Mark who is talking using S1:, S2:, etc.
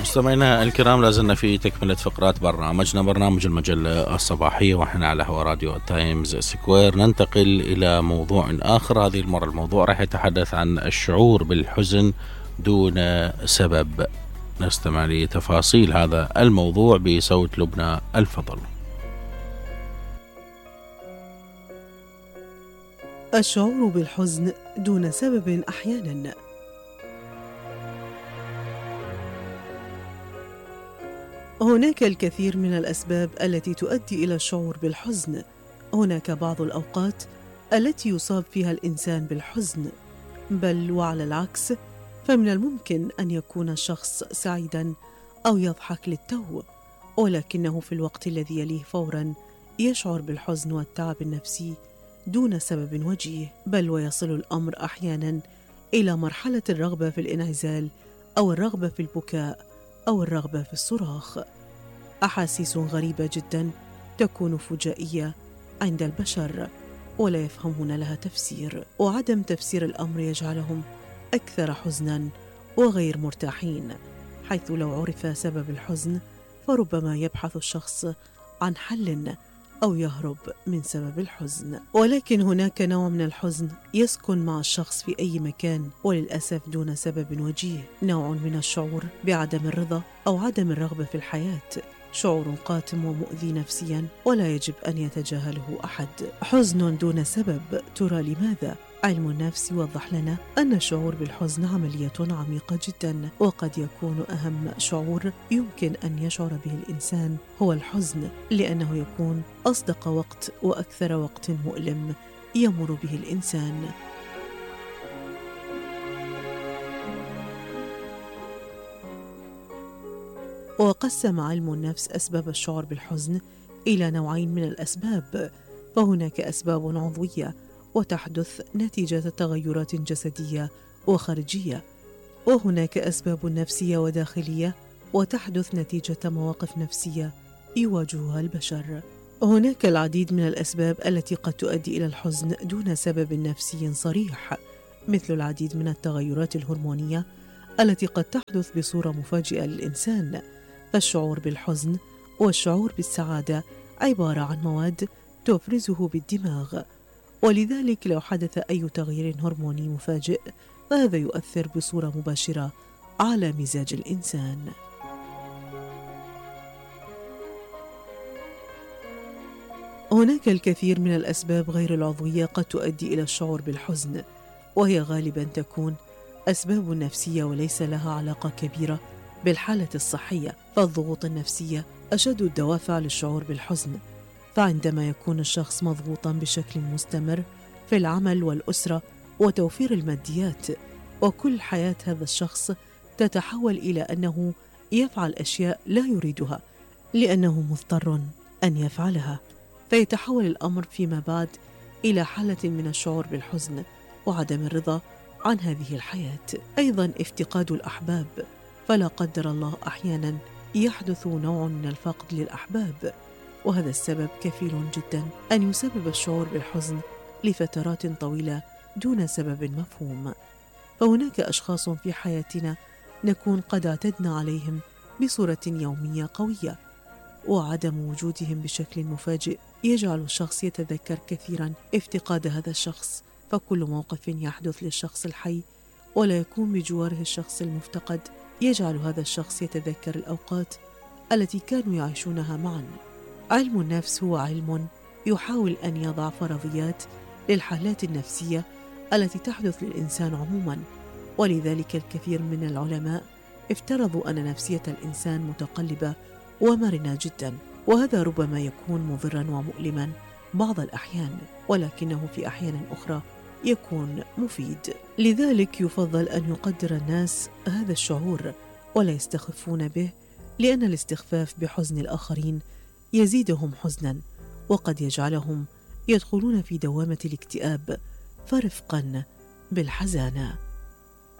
S1: مستمعينا الكرام، لازلنا في تكملة فقرات برنامج المجلة الصباحية، وإحنا على هوا راديو تايمز سكوير. ننتقل إلى موضوع آخر. هذه المرة الموضوع راح يتحدث عن الشعور بالحزن دون سبب. نستمع لتفاصيل هذا الموضوع بصوت لبنى الفضل.
S2: الشعور بالحزن دون سبب أحيانا. هناك الكثير من الأسباب التي تؤدي إلى الشعور بالحزن. هناك بعض الأوقات التي يصاب فيها الإنسان بالحزن، بل وعلى العكس، فمن الممكن أن يكون الشخص سعيداً أو يضحك للتو، ولكنه في الوقت الذي يليه فوراً يشعر بالحزن والتعب النفسي دون سبب وجيه، بل ويصل الأمر أحياناً إلى مرحلة الرغبة في الانعزال أو الرغبة في البكاء أو الرغبة في الصراخ. أحاسيس غريبة جداً تكون فجائية عند البشر ولا يفهمون لها تفسير، وعدم تفسير الأمر يجعلهم أكثر حزناً وغير مرتاحين، حيث لو عرف سبب الحزن فربما يبحث الشخص عن حل أو يهرب من سبب الحزن. ولكن هناك نوع من الحزن يسكن مع الشخص في أي مكان وللأسف دون سبب وجيه، نوع من الشعور بعدم الرضا أو عدم الرغبة في الحياة، شعور قاتم ومؤذي نفسيا ولا يجب أن يتجاهله أحد. حزن دون سبب، ترى لماذا؟ علم النفس يوضح لنا أن الشعور بالحزن عملية عميقة جدا، وقد يكون أهم شعور يمكن أن يشعر به الإنسان هو الحزن، لأنه يكون أصدق وقت وأكثر وقت مؤلم يمر به الإنسان. وقسم علم النفس أسباب الشعور بالحزن إلى نوعين من الأسباب، فهناك أسباب عضوية وتحدث نتيجة تغيرات جسدية وخارجية، وهناك أسباب نفسية وداخلية وتحدث نتيجة مواقف نفسية يواجهها البشر. هناك العديد من الأسباب التي قد تؤدي إلى الحزن دون سبب نفسي صريح، مثل العديد من التغيرات الهرمونية التي قد تحدث بصورة مفاجئة للإنسان. فالشعور بالحزن والشعور بالسعادة عبارة عن مواد تفرزه بالدماغ، ولذلك لو حدث أي تغيير هرموني مفاجئ فهذا يؤثر بصورة مباشرة على مزاج الإنسان. هناك الكثير من الأسباب غير العضوية قد تؤدي إلى الشعور بالحزن، وهي غالباً تكون أسباب نفسية وليس لها علاقة كبيرة بالحالة الصحية. فالضغوط النفسية أشد الدوافع للشعور بالحزن، فعندما يكون الشخص مضغوطاً بشكل مستمر في العمل والأسرة وتوفير الماديات، وكل حياة هذا الشخص تتحول إلى أنه يفعل أشياء لا يريدها لأنه مضطر أن يفعلها، فيتحول الأمر فيما بعد إلى حالة من الشعور بالحزن وعدم الرضا عن هذه الحياة. أيضاً افتقاد الأحباب، فلا قدر الله أحياناً يحدث نوع من الفقد للأحباب، وهذا السبب كفيل جداً أن يسبب الشعور بالحزن لفترات طويلة دون سبب مفهوم. فهناك أشخاص في حياتنا نكون قد اعتدنا عليهم بصورة يومية قوية، وعدم وجودهم بشكل مفاجئ يجعل الشخص يتذكر كثيراً افتقاد هذا الشخص، فكل موقف يحدث للشخص الحي ولا يكون بجواره الشخص المفتقد يجعل هذا الشخص يتذكر الأوقات التي كانوا يعيشونها معاً. علم النفس هو علم يحاول أن يضع فرضيات للحالات النفسية التي تحدث للإنسان عموماً، ولذلك الكثير من العلماء افترضوا أن نفسية الإنسان متقلبة ومرنة جداً، وهذا ربما يكون مضراً ومؤلماً بعض الأحيان، ولكنه في أحيان أخرى يكون مفيد. لذلك يفضل أن يقدر الناس هذا الشعور ولا يستخفون به، لأن الاستخفاف بحزن الآخرين يزيدهم حزناً وقد يجعلهم يدخلون في دوامة الاكتئاب، فرفقاً بالحزانة.